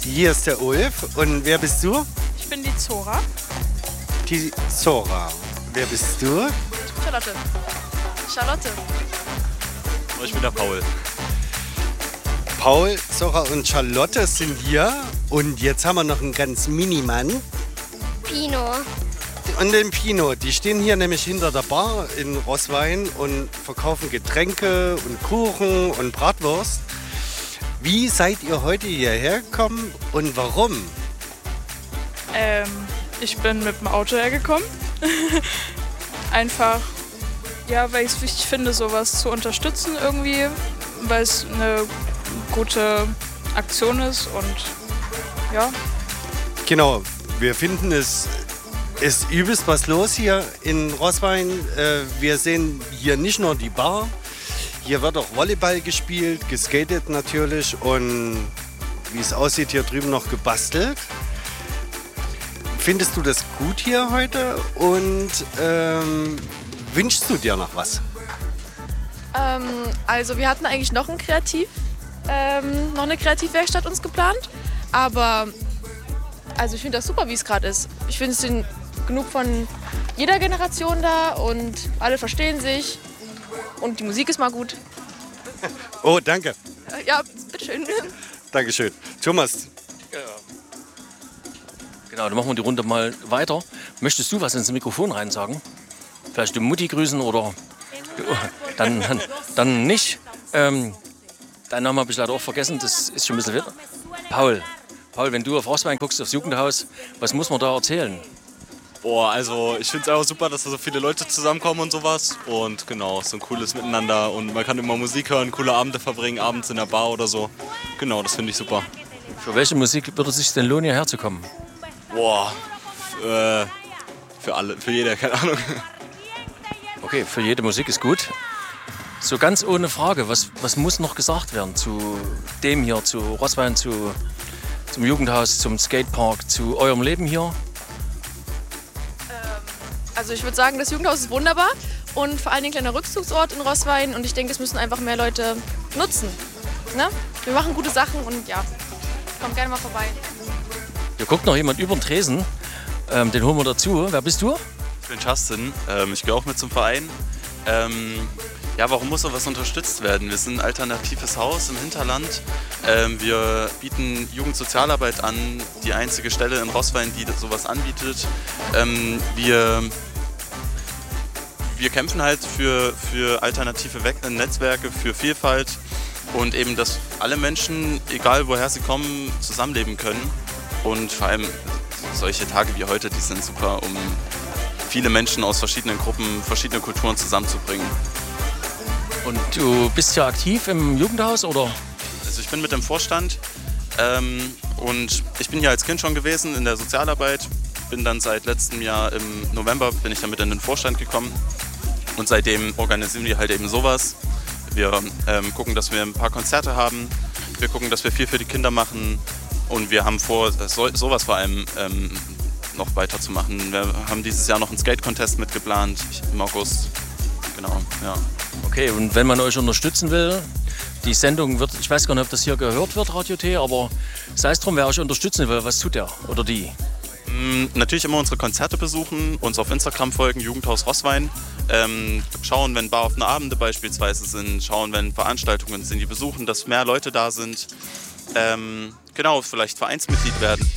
Hier ist der Ulf. Und wer bist du? Ich bin die Zora. Die Zora. Wer bist du? Charlotte. Charlotte. Ich bin der Paul. Paul, Zora und Charlotte sind hier. Und jetzt haben wir noch einen ganz Minimann. Pino. Und den Pino. Die stehen hier nämlich hinter der Bar in Roßwein und verkaufen Getränke und Kuchen und Bratwurst. Wie seid ihr heute hierher gekommen und warum? Ich bin mit dem Auto hergekommen. Einfach, ja, weil ich es wichtig finde, sowas zu unterstützen irgendwie, weil es eine gute Aktion ist und ja. Genau, wir finden es ist übelst was los hier in Roßwein. Wir sehen hier nicht nur die Bar, hier wird auch Volleyball gespielt, geskatet natürlich und wie es aussieht, hier drüben noch gebastelt. Findest du das gut hier heute und wünschst du dir noch was? Also wir hatten eigentlich noch eine Kreativwerkstatt uns geplant, aber also ich finde das super, wie es gerade ist. Ich finde, es sind genug von jeder Generation da und alle verstehen sich und die Musik ist mal gut. Oh, danke. Ja, bitteschön. Dankeschön. Thomas. Genau, dann machen wir die Runde mal weiter. Möchtest du was ins Mikrofon rein sagen? Vielleicht die Mutti grüßen oder dann nicht. Deinen Namen habe ich leider auch vergessen, das ist schon ein bisschen wieder. Paul, wenn du auf Roßwein guckst, aufs Jugendhaus, was muss man da erzählen? Boah, also ich finde es einfach super, dass da so viele Leute zusammenkommen und sowas. Und genau, so ein cooles Miteinander. Und man kann immer Musik hören, coole Abende verbringen, abends in der Bar oder so. Genau, das finde ich super. Für welche Musik würde es sich denn lohnen, hierher zu kommen? Boah, für alle, für jeder, keine Ahnung. Okay, für jede Musik ist gut. So ganz ohne Frage, was muss noch gesagt werden zu dem hier, zu Roßwein, zum Jugendhaus, zum Skatepark, zu eurem Leben hier? Also ich würde sagen, das Jugendhaus ist wunderbar und vor allen Dingen ein kleiner Rückzugsort in Roßwein und ich denke, es müssen einfach mehr Leute nutzen. Ne? Wir machen gute Sachen und ja, kommt gerne mal vorbei. Hier guckt noch jemand über den Tresen, den holen wir dazu. Wer bist du? Ich bin Justin, ich gehe auch mit zum Verein. Ja, warum muss sowas unterstützt werden? Wir sind ein alternatives Haus im Hinterland. Wir bieten Jugendsozialarbeit an, die einzige Stelle in Roßwein, die sowas anbietet. Wir kämpfen halt für alternative Netzwerke, für Vielfalt und eben, dass alle Menschen, egal woher sie kommen, zusammenleben können. Und vor allem solche Tage wie heute, die sind super, um viele Menschen aus verschiedenen Gruppen, verschiedene Kulturen zusammenzubringen. Und du bist ja aktiv im Jugendhaus, oder? Also ich bin mit im Vorstand und ich bin hier als Kind schon gewesen in der Sozialarbeit. Bin dann seit letztem Jahr im November bin ich dann mit in den Vorstand gekommen und seitdem organisieren wir halt eben sowas. Wir gucken, dass wir ein paar Konzerte haben, wir gucken, dass wir viel für die Kinder machen und wir haben vor, sowas vor allem noch weiterzumachen. Wir haben dieses Jahr noch einen Skate-Contest mitgeplant im August. Genau, ja. Okay, und wenn man euch unterstützen will, die Sendung wird, ich weiß gar nicht, ob das hier gehört wird, Radio T, aber sei es drum, wer euch unterstützen will, was tut der oder die? Natürlich immer unsere Konzerte besuchen, uns auf Instagram folgen, Jugendhaus Roßwein. Schauen, wenn baroffene Abende beispielsweise sind, schauen, wenn Veranstaltungen sind, die besuchen, dass mehr Leute da sind. Genau, vielleicht Vereinsmitglied werden.